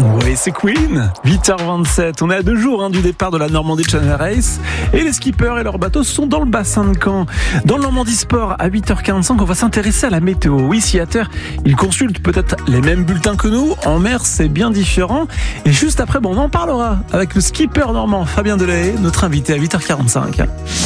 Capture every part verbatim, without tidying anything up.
Oui, c'est Queen, huit heures vingt-sept. On est à deux jours hein, du départ de la Normandie Channel Race. Et les skippers et leurs bateaux sont dans le bassin de Caen. Dans le Normandie Sport, à huit heures quarante-cinq, on va s'intéresser à la météo. Oui, si à terre, ils consultent peut-être les mêmes bulletins que nous. En mer, c'est bien différent. Et juste après, bon, on en parlera avec le skipper normand Fabien Delahaye, notre invité à huit heures quarante-cinq.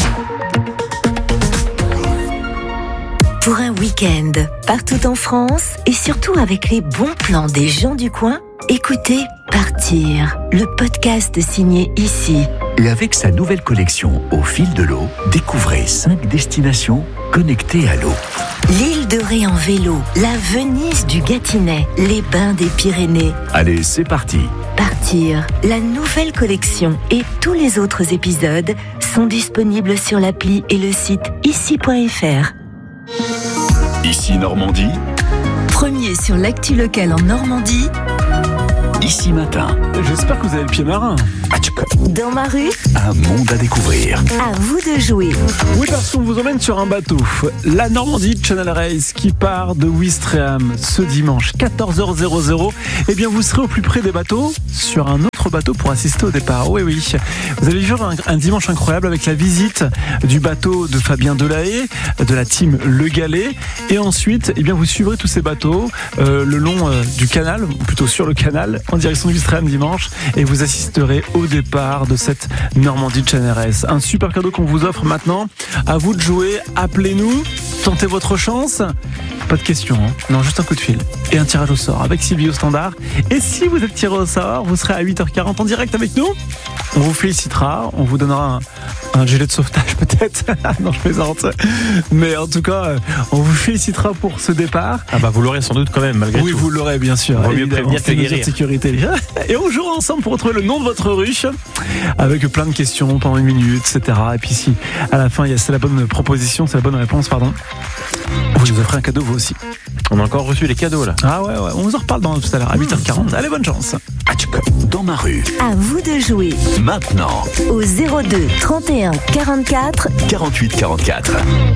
Pour un week-end, partout en France et surtout avec les bons plans des gens du coin, écoutez Partir, le podcast signé Ici. Et avec sa nouvelle collection Au fil de l'eau, découvrez cinq destinations connectées à l'eau. L'île de Ré en vélo, la Venise du Gâtinais, les bains des Pyrénées. Allez, c'est parti. Partir, la nouvelle collection et tous les autres épisodes sont disponibles sur l'appli et le site ici point f r. Ici Normandie. Premier sur l'actu locale en Normandie. Ici Matin. J'espère que vous avez le pied marin. Dans ma rue, Un monde à découvrir. à vous de jouer. Oui, parce qu'on vous emmène sur un bateau. La Normandie Channel Race qui part de Ouistreham ce dimanche, quatorze heures. Eh bien, vous serez au plus près des bateaux sur un autre bateau pour assister au départ. Oui, oui. Vous allez vivre un, un dimanche incroyable avec la visite du bateau de Fabien Delahaye, de la team Le Galet. Et ensuite, eh bien, vous suivrez tous ces bateaux euh, le long euh, du canal, ou plutôt sur le canal, en direction d'Ouistreham dimanche. Et vous assisterez au départ de cette Normandie Channel Race. Un super cadeau qu'on vous offre maintenant. À vous de jouer. Appelez-nous. Tentez votre chance. Pas de questions, hein. Non, juste un coup de fil. Et un tirage au sort avec Sylvie au standard. Et si vous êtes tiré au sort, vous serez à huit heures quarante en direct avec nous. On vous félicitera. On vous donnera un, un gilet de sauvetage peut-être. Non, je plaisante. Mais en tout cas, on vous félicitera pour ce départ. Ah bah vous l'aurez sans doute quand même malgré oui, tout. Oui, vous l'aurez bien sûr. Vaut mieux prévenir que guérir. Sécurité. Et on jouera ensemble pour retrouver le nom de votre ruche avec plein de questions pendant une minute, et cetera. Et puis si à la fin, il y a c'est la bonne proposition, c'est la bonne réponse, pardon. Vous nous offrez un cadeau vous aussi. On a encore reçu les cadeaux là. Ah ouais, ouais. On vous en reparle dans, tout à l'heure à huit heures quarante. Allez, bonne chance. Dans ma rue. À vous de jouer. Maintenant. Au zéro deux trente et un quarante-quatre quarante-huit quarante-quatre.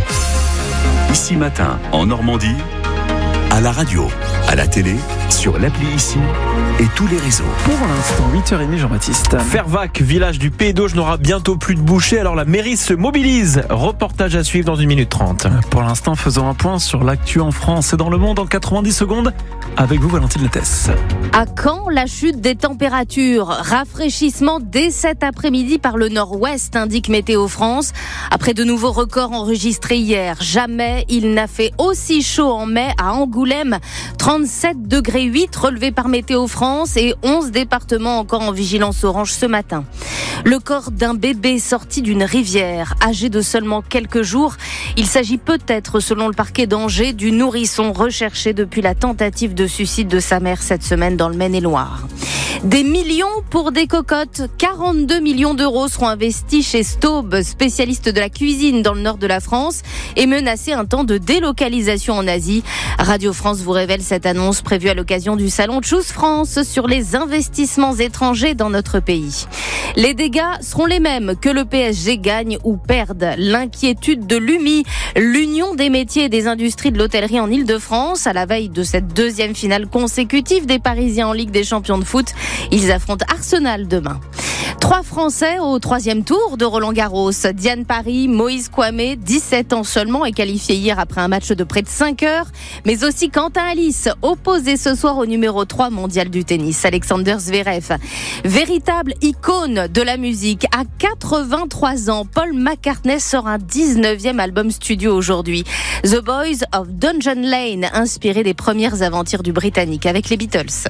Ici Matin, en Normandie. À la radio, à la télé, sur l'appli Ici et tous les réseaux. Pour l'instant, huit heures trente, Jean-Baptiste. Fervac, village du Pays d'Auge, n'aura bientôt plus de bouchers, alors la mairie se mobilise. Reportage à suivre dans une minute trente. Pour l'instant, faisons un point sur l'actu en France et dans le monde en quatre-vingt-dix secondes. Avec vous, Valentine Lettès. À Caen, la chute des températures. Rafraîchissement dès cet après-midi par le nord-ouest, indique Météo France. Après de nouveaux records enregistrés hier, jamais il n'a fait aussi chaud en mai à Angoulême. trente-sept degrés huit relevés par Météo France et onze départements encore en vigilance orange ce matin. Le corps d'un bébé sorti d'une rivière, âgé de seulement quelques jours. Il s'agit peut-être, selon le parquet d'Angers, du nourrisson recherché depuis la tentative de suicide de sa mère cette semaine dans le Maine-et-Loire. Des millions pour des cocottes. quarante-deux millions d'euros seront investis chez Staub, spécialiste de la cuisine dans le nord de la France, et menacé un temps de délocalisation en Asie. Radio France vous révèle cette annonce prévue à l'occasion du salon Choose France sur les investissements étrangers dans notre pays. Les dégâts seront les mêmes que le P S G gagne ou perde. L'inquiétude de l'U M I, l'Union des métiers et des industries de l'hôtellerie en Ile-de-France, à la veille de cette deuxième finale consécutive des Parisiens en Ligue des champions de foot. Ils affrontent Arsenal demain. Trois Français au troisième tour de Roland-Garros. Diane Paris, Moïse Kouamé, dix-sept ans seulement, est qualifié hier après un match de près de cinq heures. Mais aussi Quentin Alice, opposé ce soir au numéro trois mondial du tennis, Alexander Zverev. Véritable icône de la musique. À quatre-vingt-trois ans, Paul McCartney sort un dix-neuvième album studio aujourd'hui. The Boys of Dungeon Lane, inspiré des premières aventures du Britannique avec les Beatles.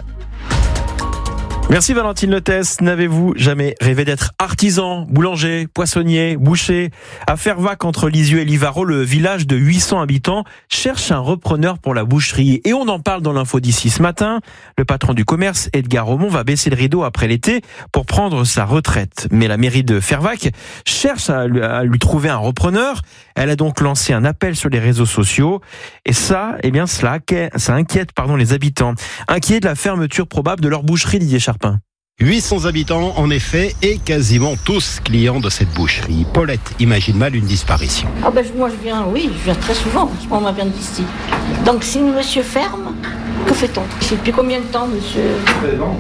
Merci Valentine Lettès. N'avez-vous jamais rêvé d'être artisan, boulanger, poissonnier, boucher ? À Fervac, entre Lisieux et Livarot, le village de huit cents habitants cherche un repreneur pour la boucherie. Et on en parle dans l'info d'ici ce matin. Le patron du commerce, Edgar Aumont, va baisser le rideau après l'été pour prendre sa retraite. Mais la mairie de Fervac cherche à lui, à lui trouver un repreneur. Elle a donc lancé un appel sur les réseaux sociaux. Et ça, eh bien, cela, ça inquiète, pardon, les habitants. Inquiets de la fermeture probable de leur boucherie, Didier Charpin. huit cents habitants, en effet, et quasiment tous clients de cette boucherie. Paulette imagine mal une disparition. Ah ben, moi, je viens, oui, je viens très souvent. Je prends ma viande d'ici. Donc, si monsieur ferme, que fait-on? Je ne sais plus combien de temps, monsieur.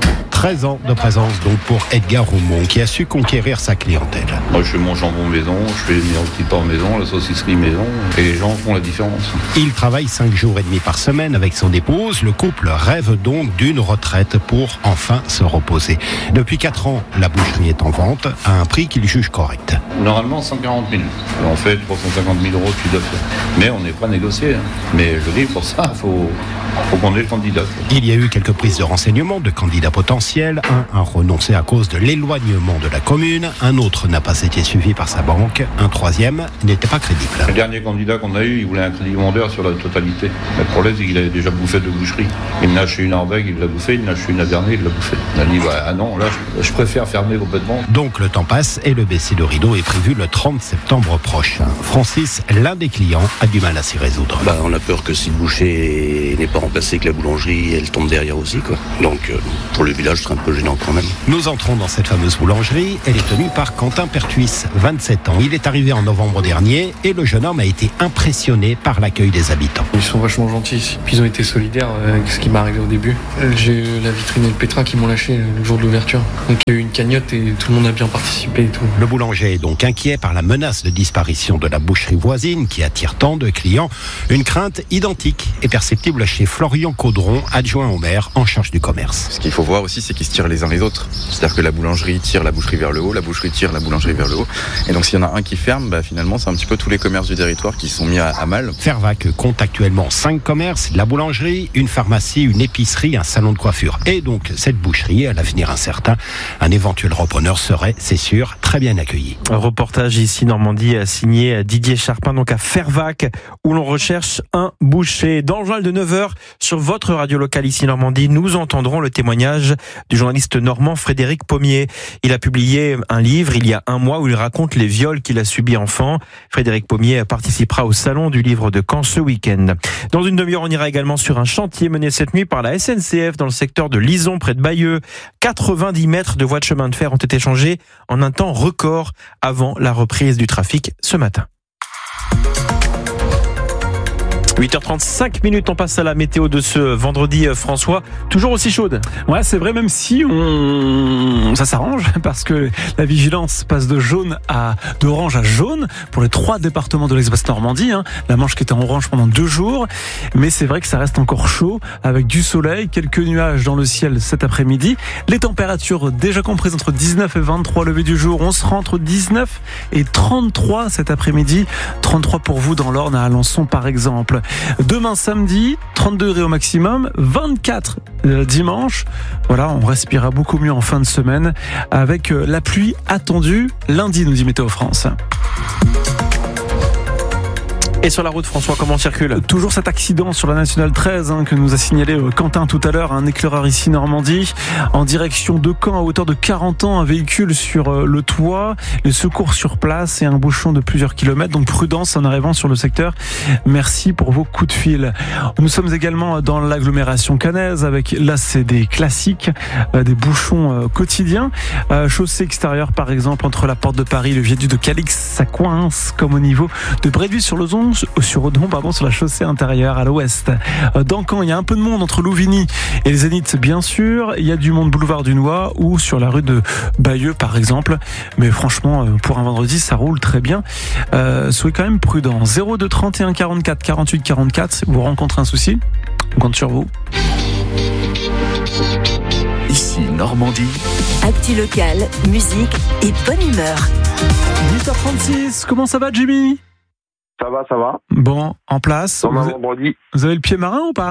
treize ans de présence donc pour Edgar Roumont, qui a su conquérir sa clientèle. Moi, je fais mon jambon maison, je fais mes petits pains maison, la saucisserie maison, et les gens font la différence. Il travaille cinq jours et demi par semaine avec son épouse. Le couple rêve donc d'une retraite pour enfin se reposer. Depuis quatre ans, la boucherie est en vente à un prix qu'il juge correct. Normalement, cent quarante mille. On fait trois cent cinquante mille euros de chiffre d'affaires. Mais on n'est pas négocié. Hein. Mais je dis, pour ça, il faut, faut qu'on ait le candidat. Il y a eu quelques prises de renseignements de candidats potentiels. Un a renoncé à cause de l'éloignement de la commune. Un autre n'a pas été suivi par sa banque. Un troisième n'était pas crédible. Le dernier candidat qu'on a eu, il voulait un crédit vendeur sur la totalité. Mais le problème, c'est qu'il avait déjà bouffé de boucherie. Il en a acheté une à Orbec, il l'a bouffé. Il en a acheté une à Vernet, il l'a bouffé. Il a dit, bah, ah non, là, je, je préfère fermer complètement. Donc le temps passe et le baisser de rideau est prévu le trente septembre prochain. Francis, l'un des clients, a du mal à s'y résoudre. Bah, on a peur que si le boucher n'est pas remplacé, que la boulangerie, elle tombe derrière aussi, quoi. Donc, euh, pour le village, c'est un peu gênant quand même. Nous entrons dans cette fameuse boulangerie. Elle est tenue par Quentin Pertuis, vingt-sept ans. Il est arrivé en novembre dernier et le jeune homme a été impressionné par l'accueil des habitants. Ils sont vachement gentils. Puis ils ont été solidaires avec ce qui m'est arrivé au début. J'ai eu la vitrine et le pétrin qui m'ont lâché le jour de l'ouverture. Donc il y a eu une cagnotte et tout le monde a bien participé et tout. Le boulanger est donc inquiet par la menace de disparition de la boucherie voisine qui attire tant de clients. Une crainte identique est perceptible chez Florian Caudron, adjoint au maire en charge du commerce. Ce qu'il faut voir aussi, c'est qu'ils se tirent les uns les autres. C'est-à-dire que la boulangerie tire la boucherie vers le haut, la boucherie tire la boulangerie vers le haut. Et donc s'il y en a un qui ferme, bah, finalement c'est un petit peu tous les commerces du territoire qui sont mis à, à mal. Fervac compte actuellement cinq commerces, la boulangerie, une pharmacie, une épicerie, un salon de coiffure. Et donc cette boucherie, à l'avenir incertain, un éventuel repreneur serait, c'est sûr, très bien accueilli. Un reportage ici Normandie signé Didier Charpin, donc à Fervac, où l'on recherche un boucher. Dans le journal de neuf heures, sur votre radio locale ici Normandie, nous entendrons le témoignage du journaliste normand Frédéric Pommier. Il a publié un livre il y a un mois où il raconte les viols qu'il a subis enfant. Frédéric Pommier participera au salon du livre de Caen ce week-end. Dans une demi-heure, on ira également sur un chantier mené cette nuit par la S N C F dans le secteur de Lison, près de Bayeux. quatre-vingt-dix mètres de voies de chemin de fer ont été changés en un temps record avant la reprise du trafic ce matin. huit heures trente-cinq minutes, on passe à la météo de ce vendredi, François. Toujours aussi chaude. Ouais, c'est vrai, même si on... ça s'arrange, parce que la vigilance passe de jaune à d'orange à jaune pour les trois départements de l'Ex-Basse Normandie. Hein. La Manche qui était en orange pendant deux jours. Mais c'est vrai que ça reste encore chaud, avec du soleil, quelques nuages dans le ciel cet après-midi. Les températures déjà comprises entre dix-neuf et vingt-trois, lever du jour. On sera entre dix-neuf et trente-trois cet après-midi. trente-trois pour vous dans l'Orne, à Alençon par exemple. Demain samedi, trente-deux degrés au maximum, vingt-quatre dimanche. Voilà, on respirera beaucoup mieux en fin de semaine avec la pluie attendue lundi, nous dit Météo France. Et sur la route, François, comment on circule ? Toujours cet accident sur la Nationale treize hein, que nous a signalé Quentin tout à l'heure, un éclaireur ici Normandie, en direction de Caen à hauteur de quarante ans, un véhicule sur le toit, les secours sur place et un bouchon de plusieurs kilomètres, donc prudence en arrivant sur le secteur. Merci pour vos coups de fil. Nous sommes également dans l'agglomération caennaise avec là c'est des classiques, des bouchons quotidiens, chaussée extérieure par exemple entre la porte de Paris et le viaduc de Calix, ça coince comme au niveau de Brédeville-sur-Lozon, sur Odon, pardon, sur la chaussée intérieure à l'ouest. Dans Caen, il y a un peu de monde entre Louvigny et les Zéniths, bien sûr. Il y a du monde boulevard du Noix ou sur la rue de Bayeux, par exemple. Mais franchement, pour un vendredi, ça roule très bien. Euh, soyez quand même prudents. zéro deux trente et un quarante-quatre quarante-huit quarante-quatre. Vous rencontrez un souci, on compte sur vous. Ici Normandie. Actu local, musique et bonne humeur. huit heures trente-six, comment ça va, Jimmy ? Ça va, ça va. Bon, en place. Comme un vous, vendredi. Vous avez le pied marin ou pas ?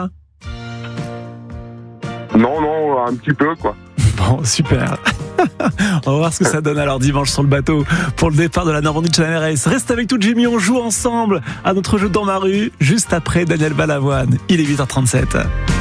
Non, non, un petit peu, quoi. Bon, super. On va voir ce que ça donne alors dimanche sur le bateau pour le départ de la Normandie Channel Race. Reste avec tout, Jimmy, on joue ensemble à notre jeu dans ma rue, juste après Daniel Balavoine. Il est huit heures trente-sept.